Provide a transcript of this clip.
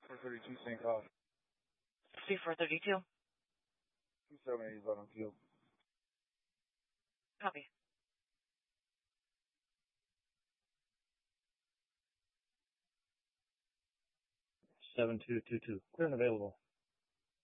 432 St. Cloud. C432. 278 is out on field. Copy. 7222. Clear and available.